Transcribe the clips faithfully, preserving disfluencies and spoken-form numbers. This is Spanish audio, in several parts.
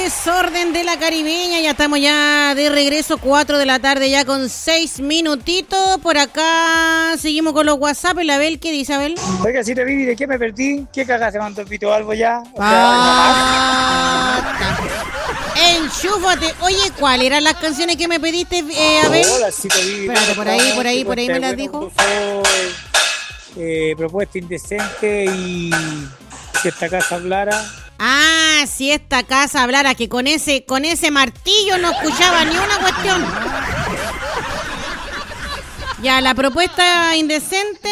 desorden de la caribeña. Ya estamos ya de regreso, cuatro de la tarde ya con seis minutitos. Por acá seguimos con los WhatsApp. ¿La Abel qué dice, Abel? Oiga, si te viví, ¿de qué me perdí? ¿Qué cagada se mandó el Vito Albo ya? O Ah, enchúfate. Oye, ¿cuáles eran las canciones que me pediste, eh, Abel? Hola, si te viví. Espérate, por ahí, por ahí, por ahí me las Bueno, dijo. incluso, eh, propuesta indecente y si esta casa hablara. Ah, si esta casa hablara, que con ese, con ese martillo no escuchaba ni una cuestión. Ya, la propuesta indecente,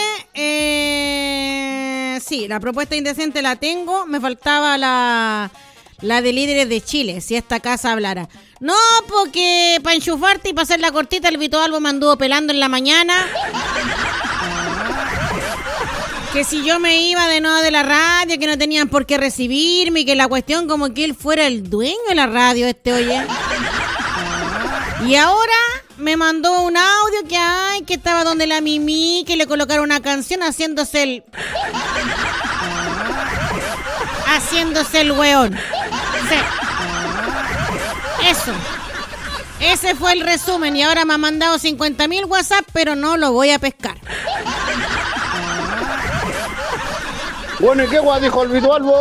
eh, sí, la propuesta indecente la tengo. Me faltaba la, la de Líderes de Chile, si esta casa hablara. No, porque para enchufarte y para hacer la cortita, el Vito Albo me anduvo pelando en la mañana. Que si yo me iba de nuevo de la radio, que no tenían por qué recibirme, y que la cuestión como que él fuera el dueño de la radio, este, oye. Y ahora me mandó un audio que ay, que estaba donde la Mimi, que le colocaron una canción haciéndose el... haciéndose el weón. Sí. Eso. Ese fue el resumen y ahora me ha mandado cincuenta mil WhatsApp, pero no lo voy a pescar. Bueno, ¿y qué guay dijo el Vito Albo?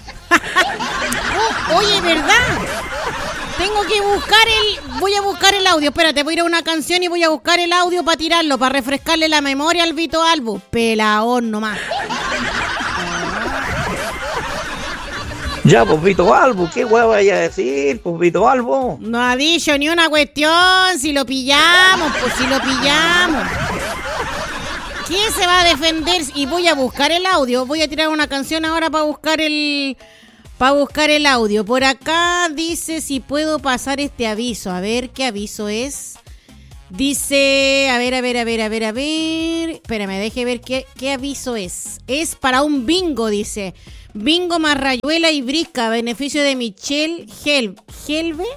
Oh, oye, ¿verdad? Tengo que buscar el... Voy a buscar el audio. Espérate, voy a ir a una canción y voy a buscar el audio para tirarlo, para refrescarle la memoria al Vito Albo. Pelaón nomás. Ya, pues Vito Albo, ¿qué hueá vaya a decir? Pues Vito Albo. No ha dicho ni una cuestión. Si lo pillamos, pues si lo pillamos. ¿Quién se va a defender? Y voy a buscar el audio. Voy a tirar una canción ahora para buscar el... Para buscar el audio. Por acá dice si puedo pasar este aviso. A ver, ¿qué aviso es? Dice... A ver, a ver, a ver, a ver, a ver... Espérame, deje ver qué, qué aviso es. Es para un bingo, dice. Bingo más rayuela y brisca. Beneficio de Michelle Hel- Helve.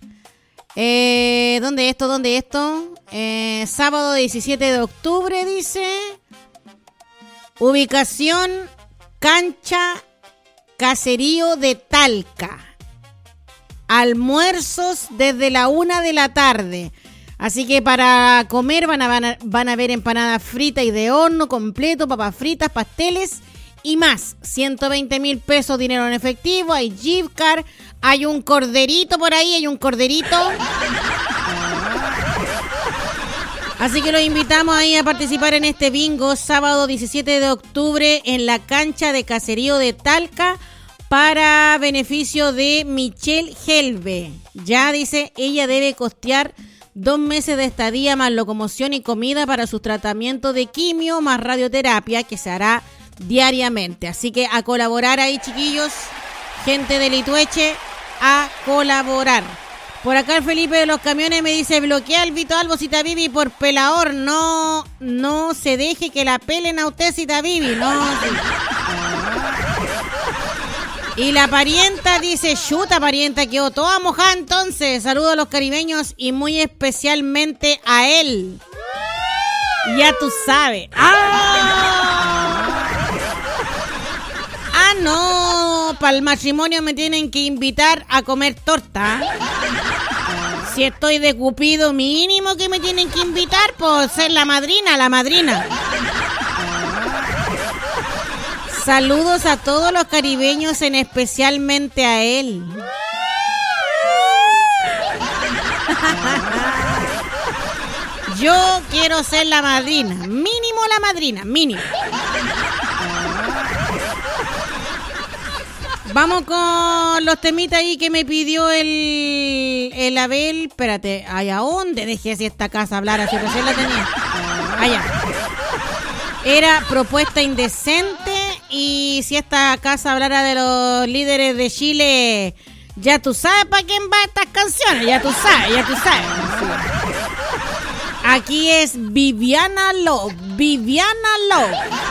Eh, ¿Dónde esto? ¿Dónde esto? Eh, sábado diecisiete de octubre, dice. Ubicación, cancha, caserío de Talca. Almuerzos desde la una de la tarde. Así que para comer van a, van a, van a ver empanadas fritas y de horno completo, papas fritas, pasteles y más. ciento veinte mil pesos dinero en efectivo. Hay gift card. Hay un corderito por ahí. Hay un corderito. Así que los invitamos ahí a participar en este bingo sábado diecisiete de octubre en la cancha de Caserío de Talca para beneficio de Michelle Helve. Ya dice, ella debe costear dos meses de estadía más locomoción y comida para sus tratamientos de quimio más radioterapia que se hará diariamente. Así que a colaborar ahí, chiquillos, gente de Litueche, a colaborar. Por acá el Felipe de los camiones me dice, bloquea al Vito Albo Cita Vivi por pelador. No, no se deje que la pelen a usted, Cita Vivi. No, sí. Y la parienta dice, chuta parienta, quedó toda mojada entonces. Saludos a los caribeños y muy especialmente a él. Ya tú sabes. ¡Ah! Ah, no. Para el matrimonio me tienen que invitar a comer torta. Si estoy de Cupido, mínimo que me tienen que invitar por ser la madrina, la madrina. Saludos a todos los caribeños, en especialmente a él. Yo quiero ser la madrina, mínimo la madrina, mínimo. Vamos con los temitas ahí que me pidió el, el Abel. Espérate, ¿allá dónde dejé si esta casa hablara? Si recién la tenía. Allá. Era propuesta indecente y si esta casa hablara de los líderes de Chile, ya tú sabes para quién va estas canciones, ya tú sabes, ya tú sabes. Sí. Aquí es Viviana Love, Viviana Love.